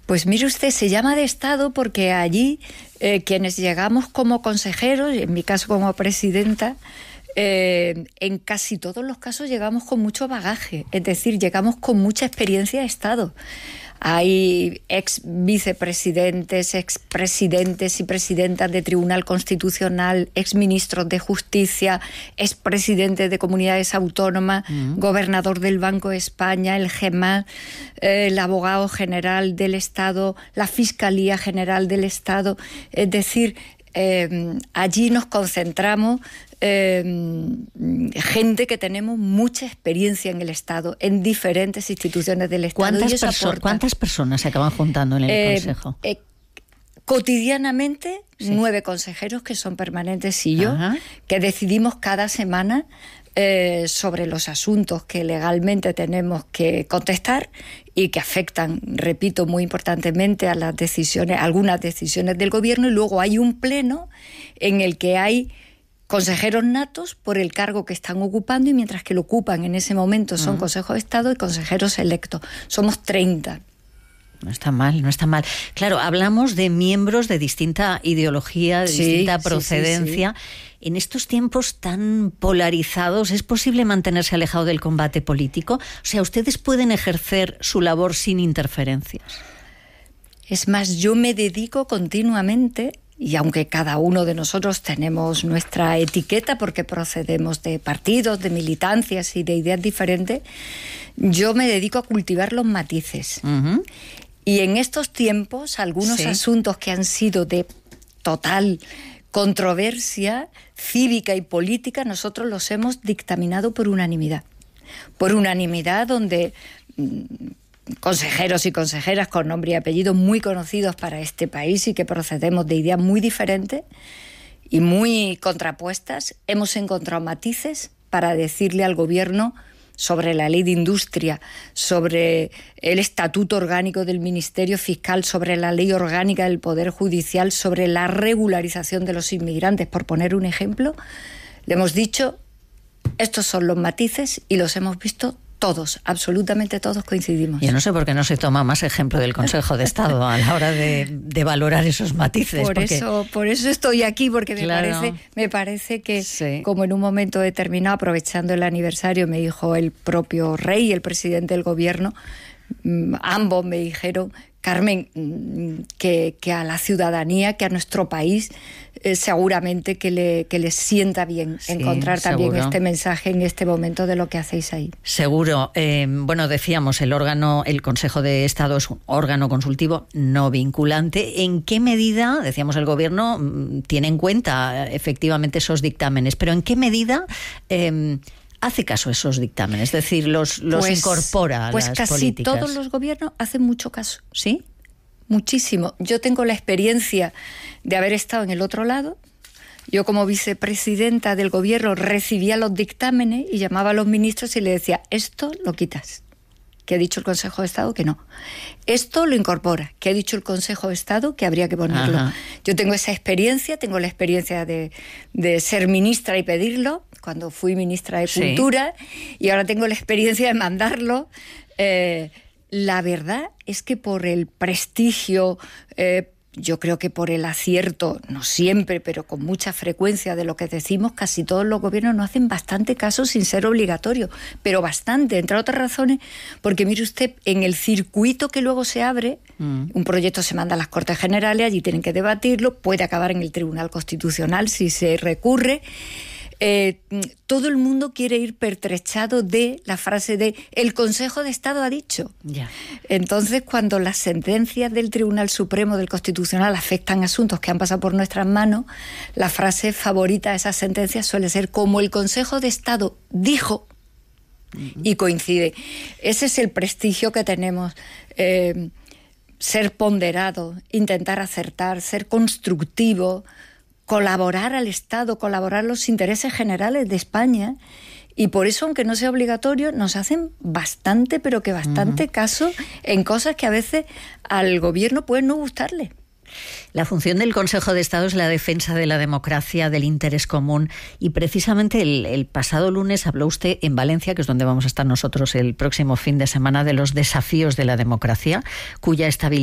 Pues mire usted, se llama de Estado porque allí quienes llegamos como consejeros, en mi caso como presidenta, en casi todos los casos llegamos con mucho bagaje, es decir, llegamos con mucha experiencia de Estado. Hay ex vicepresidentes, expresidentes y presidentas de Tribunal Constitucional, ex ministros de Justicia, ex presidentes de comunidades autónomas, gobernador del Banco de España, el GEMAS, el abogado general del Estado, la Fiscalía General del Estado. Es decir, allí nos concentramos gente que tenemos mucha experiencia en el Estado, en diferentes instituciones del Estado. ¿Cuántas personas se acaban juntando en el Consejo? Cotidianamente, 9 consejeros que son permanentes y yo, que decidimos cada semana sobre los asuntos que legalmente tenemos que contestar y que afectan, repito, muy importantemente a las decisiones, algunas decisiones del Gobierno, y luego hay un pleno en el que hay consejeros natos por el cargo que están ocupando, y mientras que lo ocupan en ese momento son Consejo de Estado y consejeros electos. Somos 30. No está mal, no está mal. Claro, hablamos de miembros de distinta ideología, de distinta procedencia. Sí. En estos tiempos tan polarizados, ¿es posible mantenerse alejado del combate político? O sea, ¿ustedes pueden ejercer su labor sin interferencias? Es más, yo me dedico continuamente, y aunque cada uno de nosotros tenemos nuestra etiqueta porque procedemos de partidos, de militancias y de ideas diferentes, yo me dedico a cultivar los matices. Y en estos tiempos, algunos asuntos que han sido de total controversia cívica y política, nosotros los hemos dictaminado por unanimidad. Por unanimidad, donde consejeros y consejeras con nombre y apellido muy conocidos para este país y que procedemos de ideas muy diferentes y muy contrapuestas, hemos encontrado matices para decirle al Gobierno sobre la ley de industria, sobre el estatuto orgánico del Ministerio Fiscal, sobre la ley orgánica del Poder Judicial, sobre la regularización de los inmigrantes, por poner un ejemplo. Le hemos dicho, estos son los matices, y los hemos visto todos, absolutamente todos coincidimos. Yo no sé por qué no se toma más ejemplo del Consejo de Estado a la hora de valorar esos matices. Por eso estoy aquí, porque me parece que, como en un momento determinado, aprovechando el aniversario, me dijo el propio rey y el presidente del Gobierno, ambos me dijeron, Carmen, que a la ciudadanía, que a nuestro país, seguramente que les sienta bien encontrar también este mensaje en este momento de lo que hacéis ahí. Seguro. Bueno, decíamos, el Consejo de Estado es un órgano consultivo no vinculante. ¿En qué medida, decíamos, el Gobierno tiene en cuenta efectivamente esos dictámenes? Pero ¿en qué medida hace caso a esos dictámenes? Es decir, los incorpora a las políticas. Pues casi todos los gobiernos hacen mucho caso, ¿sí? Muchísimo. Yo tengo la experiencia de haber estado en el otro lado. Yo, como vicepresidenta del Gobierno, recibía los dictámenes y llamaba a los ministros y le decía, esto lo quitas, que ha dicho el Consejo de Estado que no. Esto lo incorpora, que ha dicho el Consejo de Estado que habría que ponerlo. Yo tengo esa experiencia, tengo la experiencia de ser ministra y pedirlo, cuando fui ministra de Cultura, y ahora tengo la experiencia de mandarlo. La verdad es que por el prestigio, yo creo que por el acierto, no siempre, pero con mucha frecuencia de lo que decimos, casi todos los gobiernos nos hacen bastante caso sin ser obligatorio, pero bastante, entre otras razones, porque mire usted, en el circuito que luego se abre, un proyecto se manda a las Cortes Generales, allí tienen que debatirlo, puede acabar en el Tribunal Constitucional si se recurre. Todo el mundo quiere ir pertrechado de la frase de el Consejo de Estado ha dicho. Entonces, cuando las sentencias del Tribunal Supremo del Constitucional afectan asuntos que han pasado por nuestras manos, la frase favorita de esas sentencias suele ser como el Consejo de Estado dijo, y coincide. Ese es el prestigio que tenemos. Ser ponderado, intentar acertar, ser constructivo, colaborar al Estado, colaborar los intereses generales de España, y por eso, aunque no sea obligatorio, nos hacen bastante, pero que bastante caso en cosas que a veces al Gobierno pueden no gustarle. La función del Consejo de Estado es la defensa de la democracia, del interés común, y precisamente el pasado lunes habló usted en Valencia, que es donde vamos a estar nosotros el próximo fin de semana, de los desafíos de la democracia, cuya estabilidad